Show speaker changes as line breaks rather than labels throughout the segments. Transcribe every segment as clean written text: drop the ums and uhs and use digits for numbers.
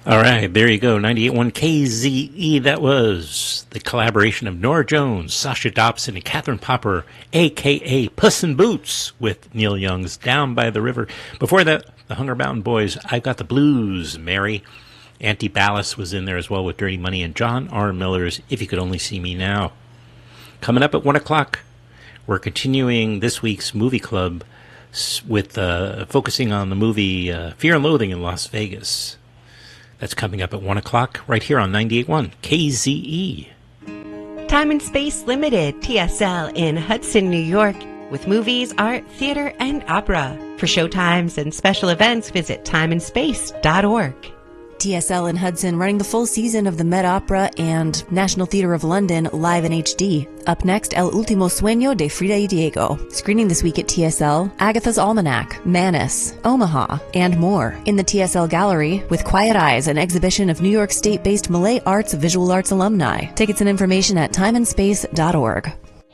All right, there you go. 98.1 KZE. That was the collaboration of Norah Jones, Sasha Dobson, and Catherine Popper, a.k.a. Puss in Boots, with Neil Young's Down by the River. Before that, the Hunger Mountain Boys, I've Got the Blues, Mary. Auntie Ballas was in there as well with Dirty Money, and John R. Miller's If You Could Only See Me Now. Coming up at 1 o'clock, we're continuing this week's movie club with focusing on the movie Fear and Loathing in Las Vegas. That's coming up at 1 o'clock right here on 98.1 KZE.
Time and Space Limited, TSL in Hudson, New York, with movies, art, theater, and opera. For showtimes and special events, visit timeandspace.org.
TSL in Hudson running the full season of the Met Opera and National Theatre of London live in HD. Up next, El Último Sueño de Frida y Diego. Screening this week at TSL, Agatha's Almanac, Manus, Omaha, and more. In the TSL Gallery, with Quiet Eyes, an exhibition of New York State-based Malay Arts Visual Arts alumni. Tickets and information at timeandspace.org.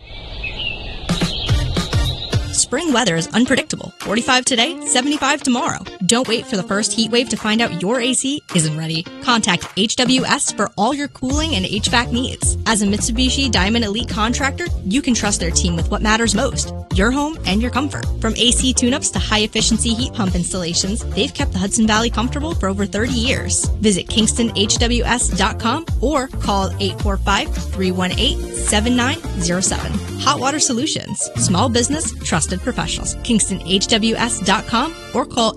Spring weather is unpredictable. 45 today, 75 tomorrow. Don't wait for the first heat wave to find out your AC isn't ready. Contact HWS for all your cooling and HVAC needs. As a Mitsubishi Diamond Elite contractor, you can trust their team with what matters most, your home and your comfort. From AC tune-ups to high-efficiency heat pump installations, they've kept the Hudson Valley comfortable for over 30 years. Visit KingstonHWS.com or call 845-318-7907. Hot Water Solutions. Small business, trusted professionals. KingstonHWS.com or call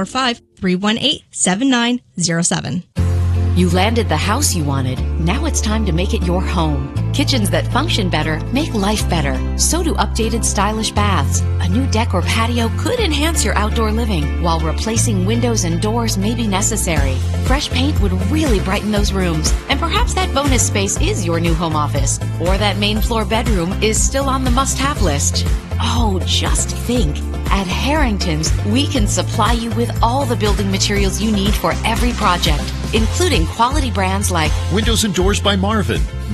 845-318-7907.
You landed the house you wanted. Now it's time to make it your home. Kitchens that function better make life better. So do updated stylish baths. A new deck or patio could enhance your outdoor living, while replacing windows and doors may be necessary. Fresh paint would really brighten those rooms. And perhaps that bonus space is your new home office, or that main floor bedroom is still on the must-have list. Oh, just think. At Harrington's, we can supply you with all the building materials you need for every project, including quality brands like
Windows and Doors by Marvin,